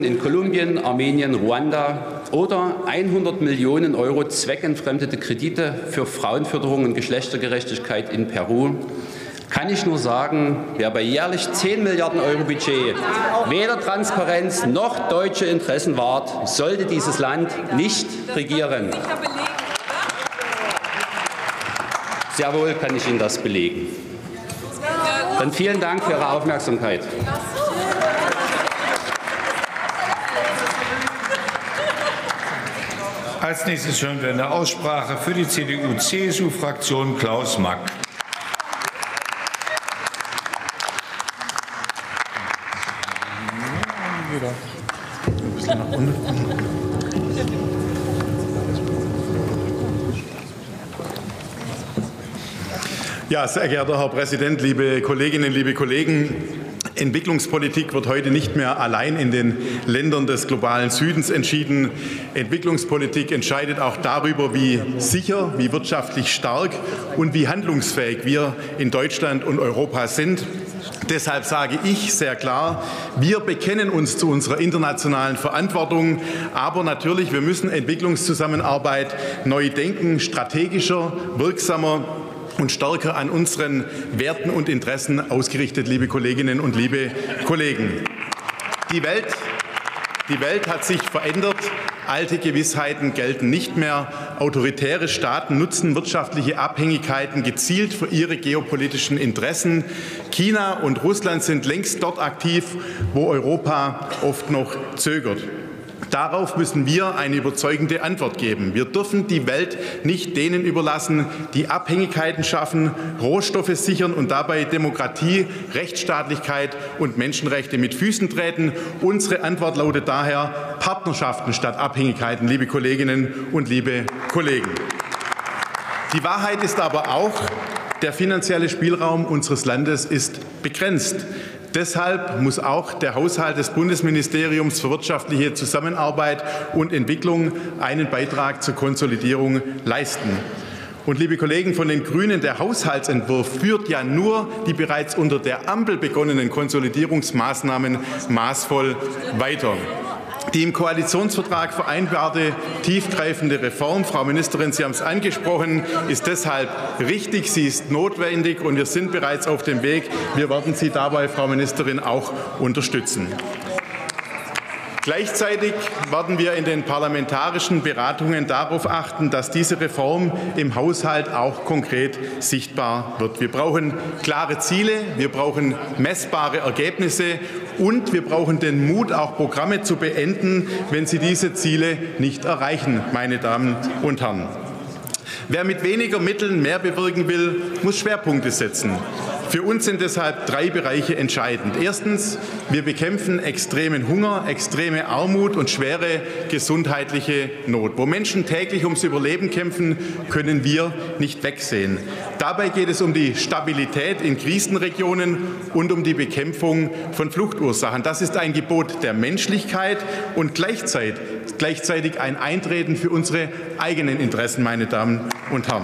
in Kolumbien, Armenien, Ruanda oder 100 Millionen € zweckentfremdete Kredite für Frauenförderung und Geschlechtergerechtigkeit in Peru, kann ich nur sagen, wer bei jährlich 10 Milliarden € Budget weder Transparenz noch deutsche Interessen wahrt, sollte dieses Land nicht regieren. Sehr wohl kann ich Ihnen das belegen. Dann vielen Dank für Ihre Aufmerksamkeit. Als nächstes hören wir in der Aussprache für die CDU-CSU-Fraktion Klaus Mack. Ja, sehr geehrter Herr Präsident, liebe Kolleginnen, liebe Kollegen! Entwicklungspolitik wird heute nicht mehr allein in den Ländern des globalen Südens entschieden. Entwicklungspolitik entscheidet auch darüber, wie sicher, wie wirtschaftlich stark und wie handlungsfähig wir in Deutschland und Europa sind. Deshalb sage ich sehr klar, wir bekennen uns zu unserer internationalen Verantwortung. Aber natürlich, wir müssen Entwicklungszusammenarbeit neu denken, strategischer, wirksamer und stärker an unseren Werten und Interessen ausgerichtet, liebe Kolleginnen und liebe Kollegen. Die Welt hat sich verändert. Alte Gewissheiten gelten nicht mehr. Autoritäre Staaten nutzen wirtschaftliche Abhängigkeiten gezielt für ihre geopolitischen Interessen. China und Russland sind längst dort aktiv, wo Europa oft noch zögert. Darauf müssen wir eine überzeugende Antwort geben. Wir dürfen die Welt nicht denen überlassen, die Abhängigkeiten schaffen, Rohstoffe sichern und dabei Demokratie, Rechtsstaatlichkeit und Menschenrechte mit Füßen treten. Unsere Antwort lautet daher Partnerschaften statt Abhängigkeiten, liebe Kolleginnen und liebe Kollegen. Die Wahrheit ist aber auch, der finanzielle Spielraum unseres Landes ist begrenzt. Deshalb muss auch der Haushalt des Bundesministeriums für wirtschaftliche Zusammenarbeit und Entwicklung einen Beitrag zur Konsolidierung leisten. Und liebe Kollegen von den Grünen, der Haushaltsentwurf führt ja nur die bereits unter der Ampel begonnenen Konsolidierungsmaßnahmen maßvoll weiter. Die im Koalitionsvertrag vereinbarte tiefgreifende Reform, Frau Ministerin, Sie haben es angesprochen, ist deshalb richtig, sie ist notwendig und wir sind bereits auf dem Weg. Wir werden Sie dabei, Frau Ministerin, auch unterstützen. Gleichzeitig werden wir in den parlamentarischen Beratungen darauf achten, dass diese Reform im Haushalt auch konkret sichtbar wird. Wir brauchen klare Ziele, wir brauchen messbare Ergebnisse und wir brauchen den Mut, auch Programme zu beenden, wenn sie diese Ziele nicht erreichen, meine Damen und Herren. Wer mit weniger Mitteln mehr bewirken will, muss Schwerpunkte setzen. Für uns sind deshalb 3 Bereiche entscheidend. Erstens, wir bekämpfen extremen Hunger, extreme Armut und schwere gesundheitliche Not. Wo Menschen täglich ums Überleben kämpfen, können wir nicht wegsehen. Dabei geht es um die Stabilität in Krisenregionen und um die Bekämpfung von Fluchtursachen. Das ist ein Gebot der Menschlichkeit und gleichzeitig ein Eintreten für unsere eigenen Interessen, meine Damen und Herren.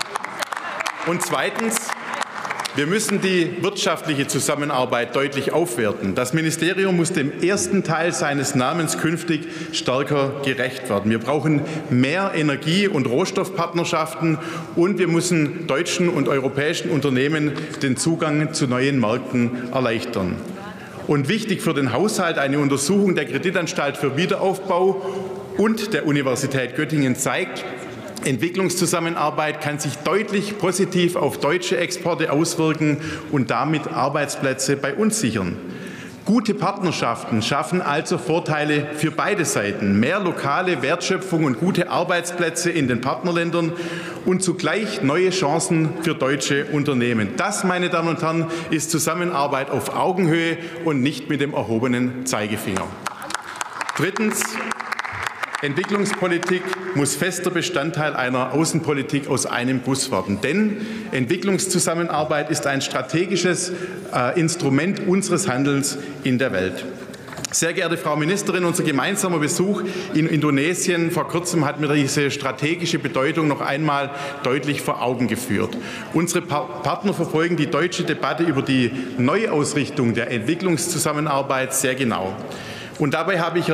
Und zweitens, wir müssen die wirtschaftliche Zusammenarbeit deutlich aufwerten. Das Ministerium muss dem ersten Teil seines Namens künftig stärker gerecht werden. Wir brauchen mehr Energie- und Rohstoffpartnerschaften und wir müssen deutschen und europäischen Unternehmen den Zugang zu neuen Märkten erleichtern. Und wichtig für den Haushalt: eine Untersuchung der Kreditanstalt für Wiederaufbau und der Universität Göttingen zeigt, Entwicklungszusammenarbeit kann sich deutlich positiv auf deutsche Exporte auswirken und damit Arbeitsplätze bei uns sichern. Gute Partnerschaften schaffen also Vorteile für beide Seiten. Mehr lokale Wertschöpfung und gute Arbeitsplätze in den Partnerländern und zugleich neue Chancen für deutsche Unternehmen. Das, meine Damen und Herren, ist Zusammenarbeit auf Augenhöhe und nicht mit dem erhobenen Zeigefinger. Drittens, Entwicklungspolitik muss fester Bestandteil einer Außenpolitik aus einem Guss werden. Denn Entwicklungszusammenarbeit ist ein strategisches Instrument unseres Handelns in der Welt. Sehr geehrte Frau Ministerin, unser gemeinsamer Besuch in Indonesien vor kurzem hat mir diese strategische Bedeutung noch einmal deutlich vor Augen geführt. Unsere Partner verfolgen die deutsche Debatte über die Neuausrichtung der Entwicklungszusammenarbeit sehr genau. Und dabei habe ich